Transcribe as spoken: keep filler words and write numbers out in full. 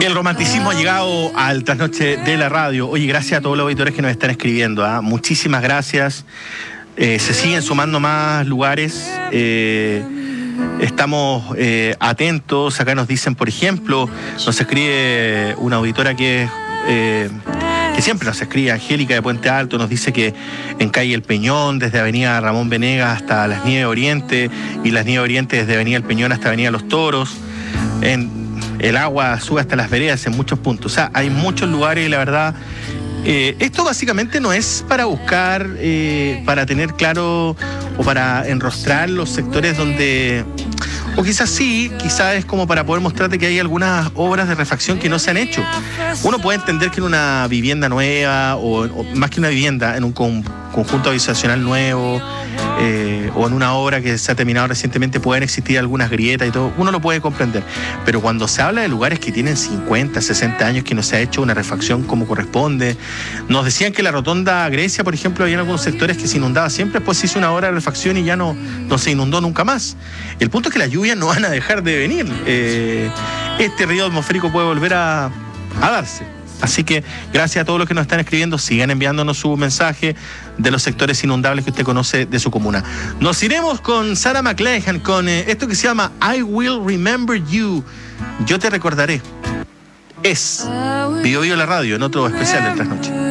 El romanticismo ha llegado al trasnoche de la radio. Oye, gracias a todos los auditores que nos están escribiendo, ¿eh? Muchísimas gracias. Eh, se siguen sumando más lugares. Eh, estamos eh, atentos. Acá nos dicen, por ejemplo, nos escribe una auditora que es... Eh, que siempre nos escribe, Angélica de Puente Alto, nos dice que en calle El Peñón, desde avenida Ramón Venegas hasta las Nieves Oriente, y las Nieves Oriente desde avenida El Peñón hasta avenida Los Toros, en, el agua sube hasta las veredas en muchos puntos. O sea, hay muchos lugares y la verdad, eh, esto básicamente no es para buscar, eh, para tener claro o para enrostrar los sectores donde... O quizás sí, quizás es como para poder mostrarte que hay algunas obras de refacción que no se han hecho. Uno puede entender que en una vivienda nueva, o, o más que una vivienda, en un con, conjunto habitacional nuevo, eh, o en una obra que se ha terminado recientemente, pueden existir algunas grietas y todo. Uno lo puede comprender. Pero cuando se habla de lugares que tienen cincuenta, sesenta años, que no se ha hecho una refacción como corresponde. Nos decían que la rotonda Grecia, por ejemplo, había algunos sectores que se inundaba siempre, después se hizo una obra de refacción y ya no, no se inundó nunca más. El punto es que las lluvias no van a dejar de venir. Eh, este río atmosférico puede volver a, a darse. Así que gracias a todos los que nos están escribiendo, sigan enviándonos su mensaje de los sectores inundables que usted conoce de su comuna. Nos iremos con Sarah McLachlan, con eh, esto que se llama I Will Remember You. Yo te recordaré. Es Bio Bio la radio, en otro especial del Trasnoche.